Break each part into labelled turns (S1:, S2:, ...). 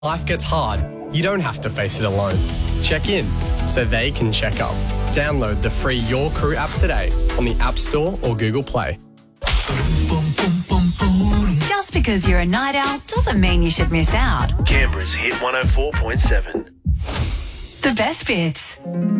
S1: life gets hard, you don't have to face it alone. Check in so they can check up. Download the free Your Crew app today on the App Store or Google Play.
S2: Just because you're a night owl doesn't mean you should miss out.
S3: Canberra's Hit 104.7.
S2: The best bits.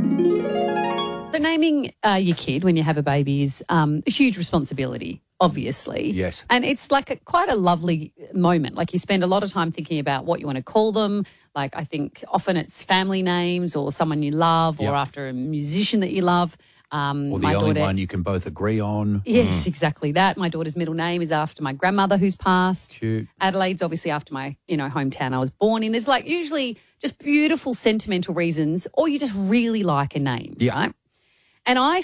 S4: So naming your kid when you have a baby is a huge responsibility, obviously.
S5: Yes.
S4: And it's like quite a lovely moment. Like you spend a lot of time thinking about what you want to call them. Like I think often it's family names or someone you love or after a musician that you love.
S5: Or the only one you can both agree on.
S4: Yes, exactly that. My daughter's middle name is after my grandmother who's passed.
S5: Cute.
S4: Adelaide's obviously after my, hometown I was born in. There's like usually just beautiful sentimental reasons or you just really like a name, right? And I've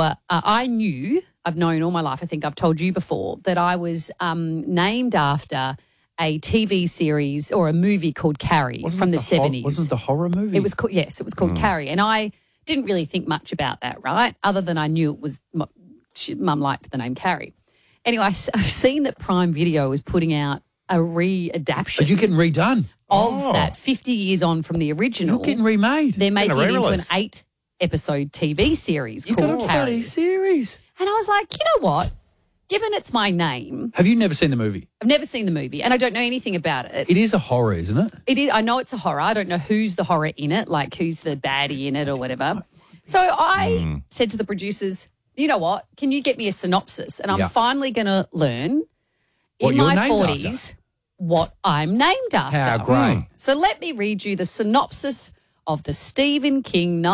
S4: known all my life, I think I've told you before, that I was named after a TV series or a movie called Carrie from the 70s.
S5: Wasn't it the horror movie?
S4: It was called, yes, it was called Carrie. And I didn't really think much about that, right? Other than I knew it was, Mum liked the name Carrie. Anyway, I've seen that Prime Video is putting out a re-adaptation.
S5: Are you getting redone?
S4: Of that 50 years on from the original.
S5: You're getting remade.
S4: They're making it into an 8-episode TV series called
S5: Carrie. You got a bloody series.
S4: And I was like, you know what? Given it's my name.
S5: Have you never seen the movie?
S4: I've never seen the movie and I don't know anything about it.
S5: It is a horror, isn't it?
S4: It is. I know it's a horror. I don't know who's the horror in it, like who's the baddie in it or whatever. So I said to the producers, you know what? Can you get me a synopsis? And I'm finally going to learn in my 40s what I'm named after.
S5: How great.
S4: So let me read you the synopsis of the Stephen King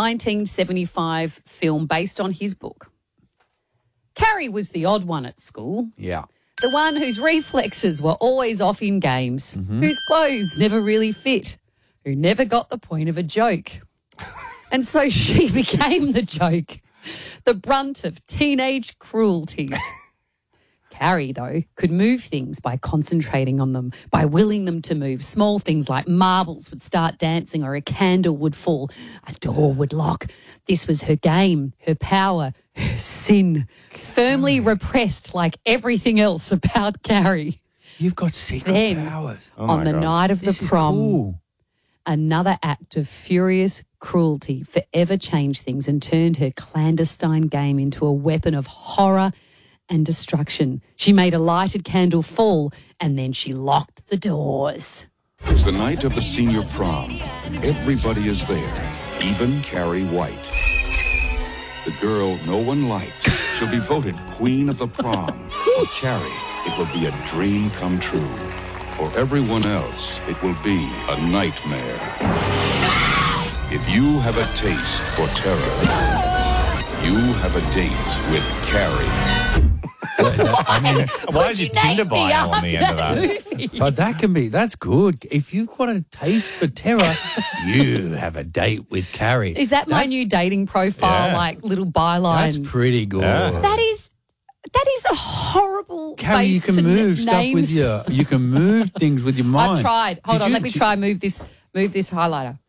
S4: 1975 film based on his book. Carrie was the odd one at school.
S5: Yeah.
S4: The one whose reflexes were always off in games, whose clothes never really fit, who never got the point of a joke. And so she became the joke, the brunt of teenage cruelties. Carrie, though, could move things by concentrating on them, by willing them to move. Small things like marbles would start dancing or a candle would fall, a door would lock. This was her game, her power, her sin, firmly repressed like everything else about Carrie.
S5: You've got secret powers.
S4: On the night of the prom, another act of furious cruelty forever changed things and turned her clandestine game into a weapon of horror and destruction. She made a lighted candle fall and then she locked the doors.
S6: It's the night of the senior prom. Everybody is there, even Carrie White. The girl no one likes. She'll be voted queen of the prom. For Carrie, it will be a dream come true. For everyone else, it will be a nightmare. If you have a taste for terror, you have a date with Carrie.
S7: Why is your Tinder bio on the end of that?
S5: But that's good. If you've got a taste for terror, you have a date with Carrie.
S4: Is that my new dating profile, like little byline?
S5: That's pretty good.
S7: Yeah.
S4: That is a horrible
S5: Carrie, you can move stuff with you can move things with your mind.
S4: I've tried. Hold on, let me try move this highlighter.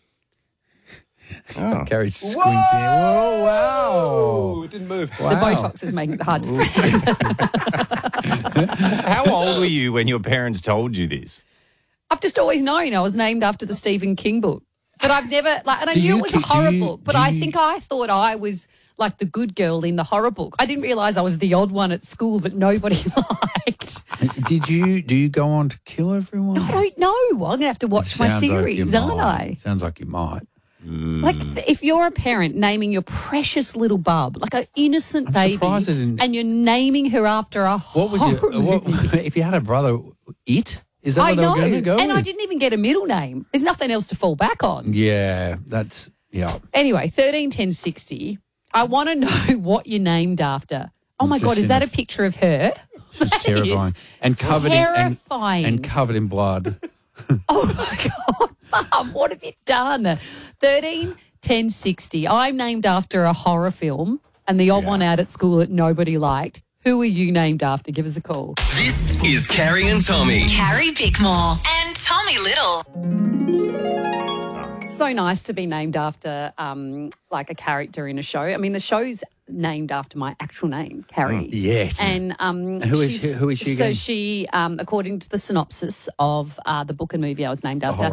S5: Oh. Carrie's squinting. Whoa, wow.
S7: It didn't move.
S5: Wow.
S4: The Botox is making it hard to frame.
S7: How old were you when your parents told you this?
S4: I've just always known I was named after the Stephen King book. But I've never, and I knew it was a horror book, but I thought I was like the good girl in the horror book. I didn't realise I was the odd one at school that nobody liked.
S5: Do you go on to kill everyone?
S4: I don't know. I'm going to have to watch my series, aren't I?
S5: Sounds like you might.
S4: Like if you're a parent naming your precious little bub, like an innocent baby, and you're naming her after a horror movie.
S5: If you had a brother, Is that what they were going to go
S4: and
S5: with?
S4: I didn't even get a middle name. There's nothing else to fall back on.
S5: Yeah,
S4: Anyway, 131060. I want to know what you're named after. Oh my God, is that a picture of her?
S5: It's terrifying. And covered
S4: terrifying.
S5: and covered in blood.
S4: Oh my God, Mum, what have you done? 131060. I'm named after a horror film and the odd one out at school that nobody liked. Who are you named after? Give us a call.
S3: This is Carrie and Tommy.
S2: Carrie Bickmore and Tommy Little.
S4: So nice to be named after like a character in a show. I mean, the show's named after my actual name, Carrie.
S5: Yes.
S4: And
S5: who is she
S4: So
S5: again?
S4: she, according to the synopsis of the book and movie I was named after,